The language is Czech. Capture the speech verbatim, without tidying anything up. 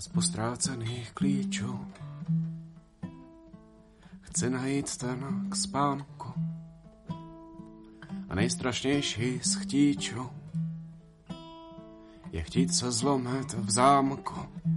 z postrácených klíčů. Chci najít ten k spánku a nejstrašnější z chtíčů je chtít se zlomit v zámku